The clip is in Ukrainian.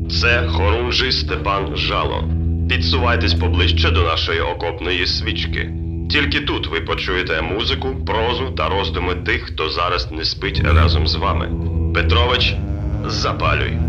Це хорунжий Степан Жало. Підсувайтесь поближче до нашої окопної свічки. Тільки тут ви почуєте музику, прозу та роздуми тих, хто зараз не спить разом з вами. Петрович, запалюй.